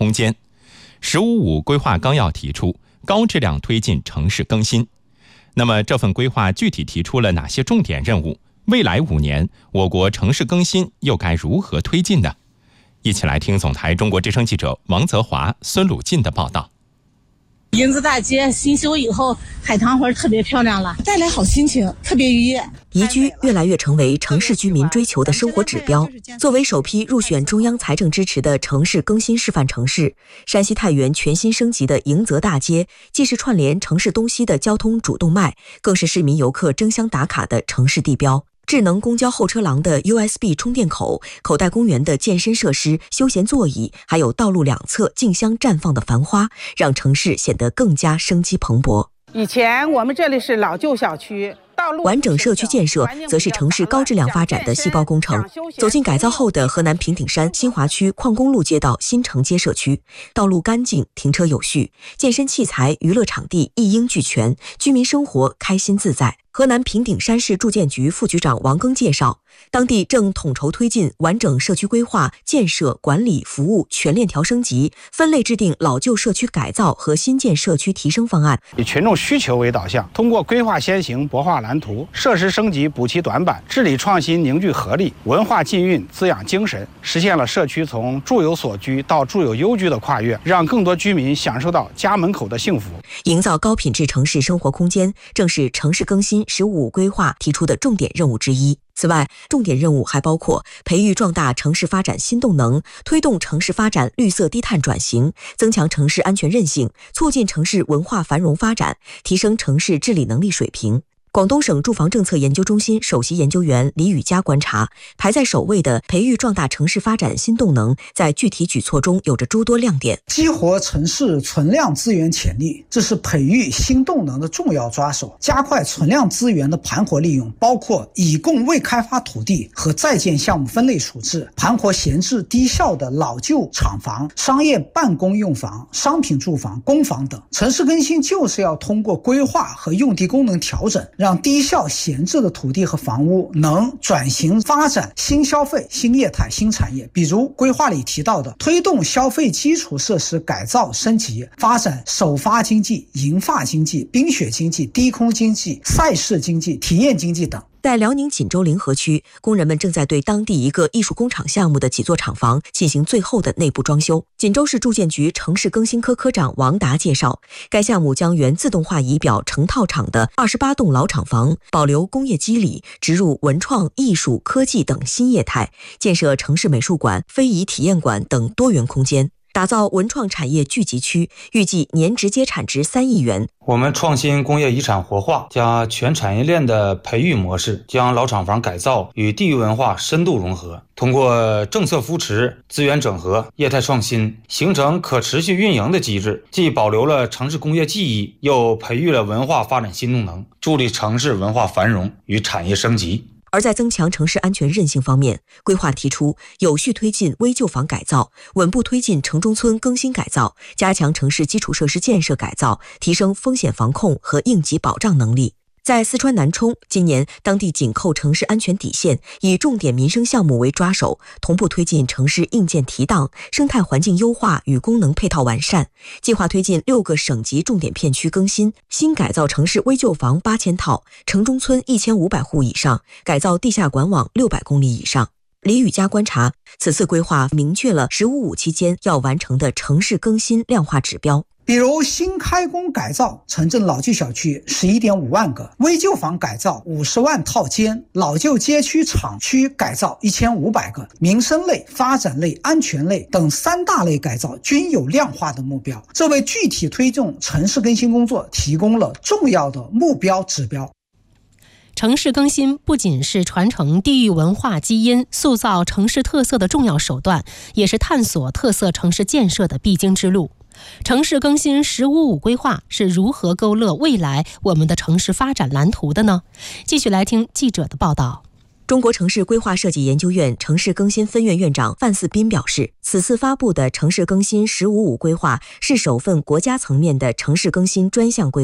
空间。“十五五”规划纲要提出，高质量推进城市更新。那么这份规划具体提出了哪些重点任务？未来5年，我国城市更新又该如何推进呢？一起来听总台中国之声记者王泽华、孙鲁进的报道。 迎子大街新修以后，海棠花特别漂亮了，带来好心情，特别愉悦。 宜居越来越成为城市居民追求的生活指标。作为首批入选中央财政支持的城市更新示范城市，山西太原全新升级的迎泽大街，既是串联城市东西的交通主动脉，更是市民游客争相打卡的城市地标。智能公交候车廊的 USB 充电口、口袋公园的健身设施、休闲座椅，还有道路两侧竞相绽放的繁花，让城市显得更加生机蓬勃。 以前我们这里是老旧小区， 完整社区建设则是城市高质量发展的细胞工程。走进改造后的河南平顶山新华区矿工路街道新城街社区，道路干净，停车有序，健身器材、娱乐场地一应俱全，居民生活开心自在。河南平顶山市住建局副局长王庚介绍，当地正统筹推进完整社区规划、建设、管理、服务全链条升级，分类制定老旧社区改造和新建社区提升方案， 以群众需求为导向，通过规划先行、博画蓝图、设施升级补齐短板、治理创新凝聚合力、文化浸蕴滋养精神，实现了社区从住有所居到住有优居的跨越，让更多居民享受到家门口的幸福。 营造高品质城市生活空间，正是城市更新“15+5”规划提出的重点任务之一。此外，重点任务还包括培育壮大城市发展新动能，推动城市发展绿色低碳转型，增强城市安全韧性，促进城市文化繁荣发展，提升城市治理能力水平。广东省住房政策研究中心首席研究员李宇佳观察，排在首位的培育壮大城市发展新动能，在具体举措中有着诸多亮点。 激活城市存量资源潜力，这是培育新动能的重要抓手。加快存量资源的盘活利用，包括已供未开发土地和在建项目分类处置，盘活闲置低效的老旧厂房、商业办公用房、商品住房、公房等。城市更新就是要通过规划和用地功能调整，让低效闲置的土地和房屋能转型发展新消费、新业态、新产业。比如规划里提到的推动消费基础设施改造升级，发展首发经济、银发经济、冰雪经济、低空经济、赛事经济、体验经济等。 在辽宁锦州临河区，工人们正在对当地一个艺术工厂项目的几座厂房进行最后的内部装修。锦州市住建局城市更新科科长王达介绍，该项目将原自动化仪表成套厂的28栋老厂房保留工业基理，植入文创、艺术、科技等新业态，建设城市美术馆、非遗体验馆等多元空间，打造文创产业聚集区，预计年直接产值3亿元。 我们创新工业遗产活化加全产业链的培育模式，将老厂房改造与地域文化深度融合，通过政策扶持、资源整合、业态创新，形成可持续运营的机制，既保留了城市工业记忆，又培育了文化发展新动能，助力城市文化繁荣与产业升级。 而在增强城市安全韧性方面，规划提出有序推进危旧房改造，稳步推进城中村更新改造，加强城市基础设施建设改造，提升风险防控和应急保障能力。在四川南充，今年当地紧扣城市安全底线，以重点民生项目为抓手，同步推进城市硬件提档、生态环境优化与功能配套完善，计划推进6个省级重点片区更新，新改造城市危旧房8000套，城中村1500户以上，改造地下管网600公里以上。李宇佳观察，此次规划明确了“15+5”期间要完成的城市更新量化指标。 比如新开工改造城镇老旧小区11.5万个，危旧房改造50万套间，老旧街区厂区改造1500个，民生类、发展类、安全类等3大类改造均有量化的目标，这为具体推动城市更新工作提供了重要的目标指标。 城市更新不仅是传承地域文化基因、塑造城市特色的重要手段，也是探索特色城市建设的必经之路。城市更新“15+5”规划是如何勾勒未来我们的城市发展蓝图的呢？继续来听记者的报道。 中国城市规划设计研究院城市更新分院院长范四斌表示，此次发布的城市更新“15+5”规划是首份国家层面的城市更新专项规划。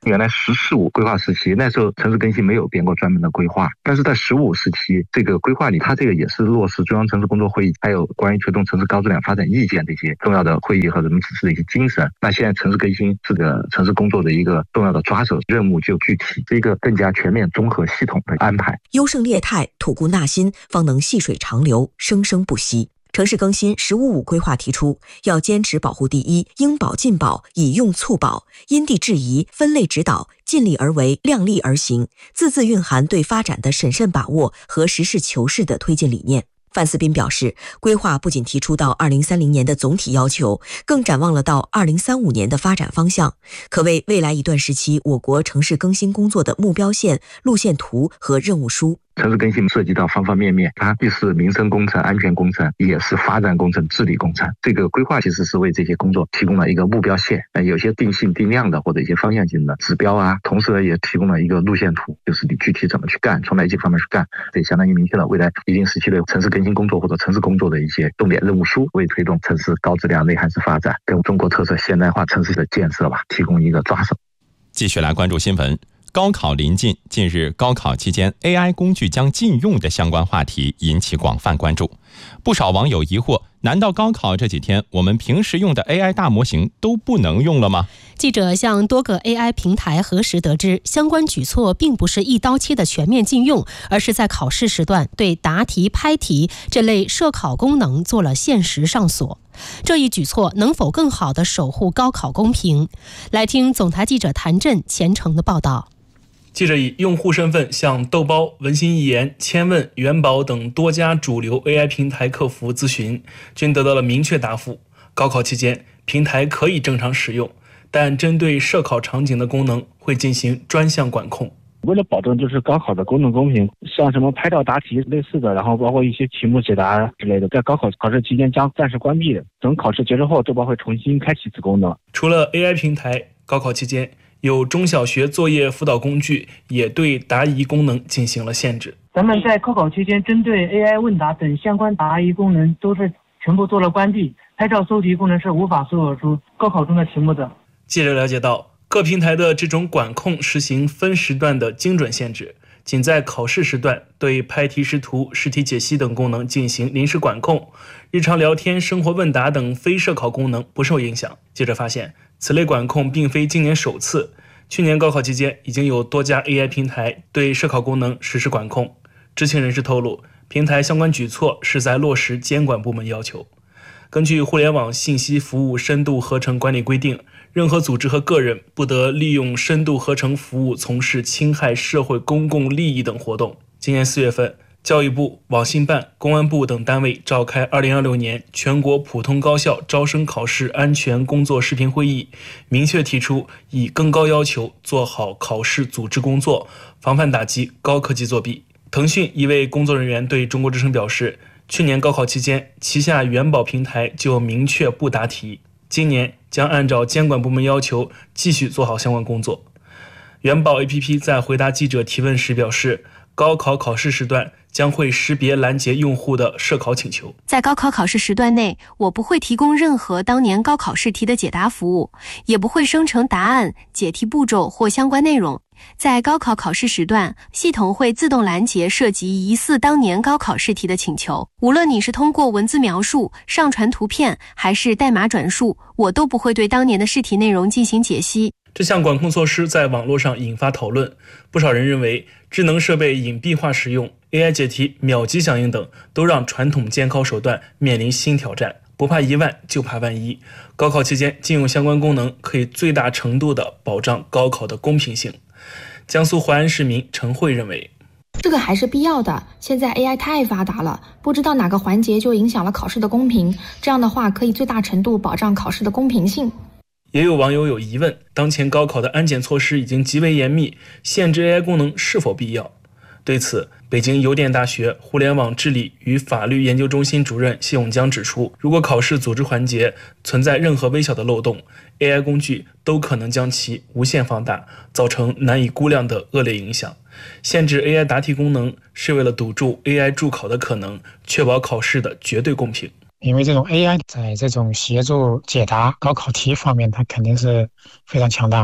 原来“10-4-5”规划时期，那时候城市更新没有编过专门的规划，但是在15时期这个规划里，它这个也是落实中央城市工作会议还有关于推动城市高质量发展意见这些重要的会议和人们指示的一些精神。那现在城市更新这个城市工作的一个重要的抓手任务就具体，是一个更加全面综合系统的安排。 优胜劣汰，吐故纳新，方能细水长流，生生不息。城市更新“15-5”规划提出，要坚持保护第一，应保尽保，以用促保，因地制宜，分类指导，尽力而为，量力而行，字字蕴含对发展的审慎把握和实事求是的推进理念。范思斌表示，规划不仅提出到2030年的总体要求，更展望了到2035年的发展方向，可谓未来一段时期我国城市更新工作的目标线、路线图和任务书。 城市更新涉及到方方面面，它既是民生工程、安全工程，也是发展工程、治理工程。这个规划其实是为这些工作提供了一个目标线，有些定性定量的或者一些方向性的指标啊，同时也提供了一个路线图，就是你具体怎么去干，从哪几方面去干，这相当于明确了未来一定时期的城市更新工作或者城市工作的一些重点任务书，为推动城市高质量内涵式发展跟中国特色现代化城市的建设提供一个抓手。 继续来关注新闻。高考临近，近日高考期间 AI 工具将禁用的相关话题引起广泛关注。不少网友疑惑，难道高考这几天我们平时用的 AI 大模型都不能用了吗？ 记者向多个 AI 平台核实得知，相关举措并不是一刀切的全面禁用，而是在考试时段对答题、拍题这类涉考功能做了限时上锁。这一举措能否更好地守护高考公平？来听总台记者谭震虔诚的报道。 记者以用户身份向豆包、文心一言、千问、元宝等多家主流 AI 平台客服咨询，均得到了明确答复。高考期间，平台可以正常使用，但针对涉考场景的功能会进行专项管控。 为了保证就是高考的公正公平，像什么拍照答题类似的，然后包括一些题目解答之类的，在高考考试期间将暂时关闭的。等考试结束后，豆包会重新开启此功能。 除了 AI 平台，高考期间有中小学作业辅导工具也对答疑功能进行了限制。 咱们在高考期间针对 AI 问答等相关答疑功能都是全部做了关闭，拍照搜题功能是无法搜索出高考中的题目的。 记者了解到，各平台的这种管控实行分时段的精准限制，仅在考试时段对拍题识图、试题解析等功能进行临时管控，日常聊天、生活问答等非涉考功能不受影响。记者发现，此类管控并非今年首次，去年高考期间已经有多家 AI 平台对涉考功能实施管控。知情人士透露，平台相关举措是在落实监管部门要求。根据互联网信息服务深度合成管理规定，任何组织和个人不得利用深度合成服务从事侵害社会公共利益等活动。今年4月份，教育部、网信办、公安部等单位召开2026年全国普通高校招生考试安全工作视频会议，明确提出以更高要求做好考试组织工作，防范打击高科技作弊。腾讯一位工作人员对中国之声表示，去年高考期间，旗下元宝平台就明确不答题，今年将按照监管部门要求继续做好相关工作。元宝 APP 在回答记者提问时表示，高考考试时段将会识别拦截用户的涉考请求。 在高考考试时段内，我不会提供任何当年高考试题的解答服务，也不会生成答案、解题步骤或相关内容。在高考考试时段，系统会自动拦截涉及疑似当年高考试题的请求。无论你是通过文字描述、上传图片，还是代码转述，我都不会对当年的试题内容进行解析。 这项管控措施在网络上引发讨论，不少人认为智能设备隐蔽化使用、AI 解题秒级响应等，都让传统监考手段面临新挑战。不怕一万，就怕万一。高考期间禁用相关功能，可以最大程度地保障高考的公平性。江苏淮安市民陈慧认为， 这个还是必要的。现在 AI 太发达了，不知道哪个环节就影响了考试的公平，这样的话可以最大程度保障考试的公平性。 也有网友有疑问，当前高考的安检措施已经极为严密，限制 AI 功能是否必要？对此，北京邮电大学互联网治理与法律研究中心主任谢永江指出，如果考试组织环节存在任何微小的漏洞， AI 工具都可能将其无限放大，造成难以估量的恶劣影响。限制 AI 答题功能是为了堵住 AI 助考的可能，确保考试的绝对公平。 因为这种 AI 在这种协助解答高考题方面，它肯定是非常强大的。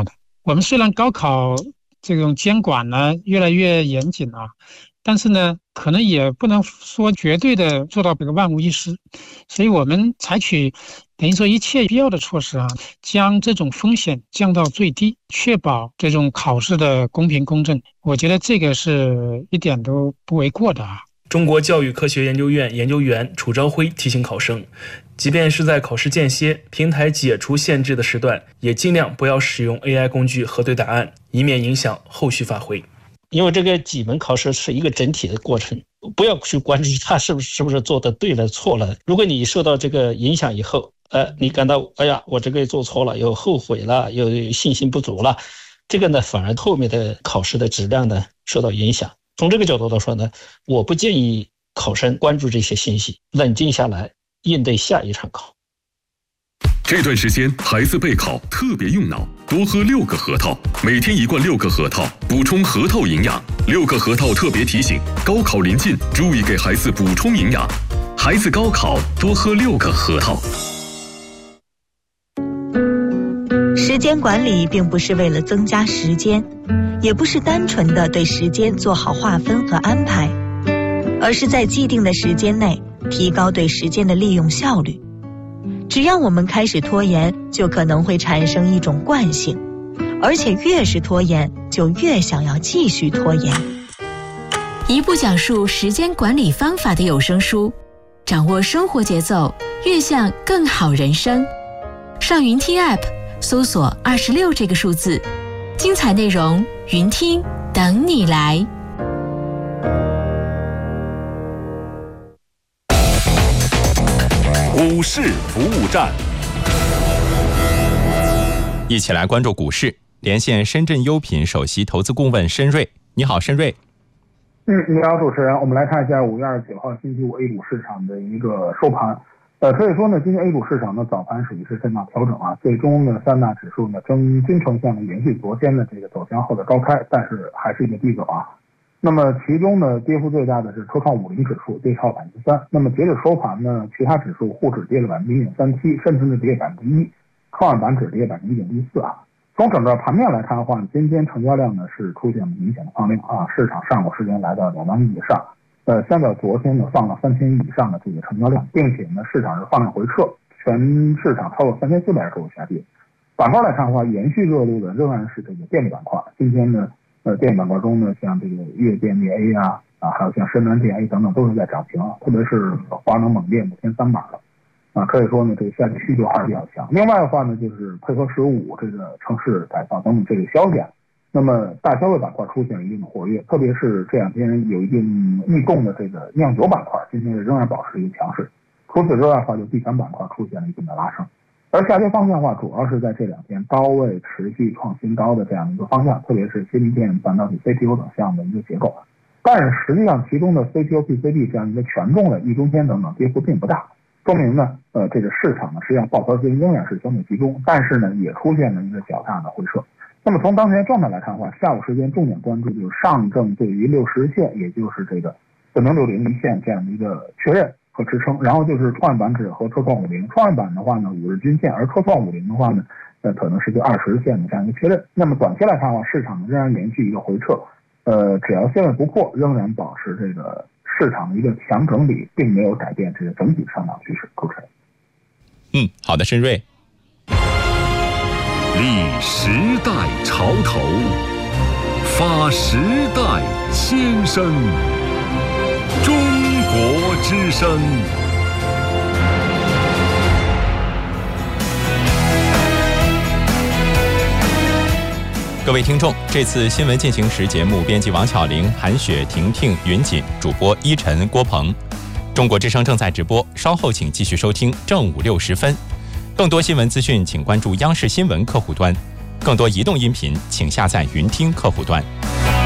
我们虽然高考这种监管呢越来越严谨啊，但是呢可能也不能说绝对的做到这个万无一失，所以我们采取等于说一切必要的措施啊，将这种风险降到最低，确保这种考试的公平公正。我觉得这个是一点都不为过的啊。 中国教育科学研究院研究员楚朝晖提醒考生，即便是在考试间歇、平台解除限制的时段，也尽量不要使用 AI 工具核对答案，以免影响后续发挥。 因为这个几门考试是一个整体的过程，不要去关注他是不是做的对了错了。如果你受到这个影响以后，你感到哎呀我这个做错了，又后悔了，又信心不足了，这个呢反而后面的考试的质量呢受到影响。从这个角度来说呢，我不建议考生关注这些信息，冷静下来应对下一场考。 这段时间孩子备考特别用脑，多喝6个核桃，每天1罐6个核桃，补充核桃营养。6个核桃特别提醒，高考临近，注意给孩子补充营养。孩子高考多喝6个核桃。 时间管理并不是为了增加时间，也不是单纯的对时间做好划分和安排，而是在既定的时间内提高对时间的利用效率。只要我们开始拖延，就可能会产生一种惯性，而且越是拖延，就越想要继续拖延。 一部讲述时间管理方法的有声书，掌握生活节奏，悦享更好人生。上云听 App 搜索26这个数字，精彩内容云听等你来。 股市服务站， 一起来关注股市，连线深圳优品首席投资顾问申瑞。你好，申瑞。 你好，主持人。我们来看一下5月29号星期五 A 股市场的一个收盘。可以说呢，今天 A 股市场的早盘属于是震荡调整啊，最终呢3大指数呢均呈现了延续昨天的这个走强后的高开，但是还是一个低走啊。那么其中呢，跌幅最大的是科创50指数，跌超3%。那么截止收盘呢，其他指数沪指跌了1.37%，甚至呢跌1%，科创板指跌1.14%啊。从整个盘面来看的话，今天成交量呢是出现了明显的放量啊，市场上午时间来到2万亿以上，相较昨天呢放了3000亿以上的这个成交量，并且呢市场是放量回撤，全市场超过3400个下跌。板块来看的话，延续热度的仍然是这个电力板块。今天呢电力板块中呢，像这个粤电力 A 还有像深南电 A 等等都是在涨停啊，特别是华能猛电5天3板了啊，可以说呢这个下跌需求还是比较强。另外的话呢，就是配合15这个城市改造等等这个消减，那么大消费板块出现了一定的活跃，特别是这2天有一定异动的这个酿酒板块，今天仍然保持一个强势。除此之外的话，就地产板块出现了一定的拉升。而下跌方向的话，主要是在这2天高位持续创新高的这样一个方向，特别是芯片、半导体、CPU 等项目的一个结构。但是实际上，其中的 CPU、PCB 这样一个权重的一中天等等跌幅并不大，说明呢，这个市场呢实际上抱团资金仍然是相对集中，但是呢也出现了一个较大的回撤。那么从当前状态来看的话，下午时间重点关注就是上证对于60日线，也就是这个4060一线这样的一个确认和支撑，然后就是创业板指和科创50，创业板的话呢5日均线，而科创50的话呢，可能是对20日线的这样一个确认。那么短期来看的话，市场仍然延续一个回撤，只要线位不破，仍然保持这个市场的一个强整理，并没有改变这个整体上涨趋势。主持人， 好的，申瑞。 立时代潮头，发时代先声。中国之声。 各位听众，这次新闻进行时节目编辑王巧玲、韩雪、婷婷、云锦，主播依晨、郭鹏。中国之声正在直播，稍后请继续收听正午6时分。更多新闻资讯，请关注央视新闻客户端；更多移动音频，请下载云听客户端。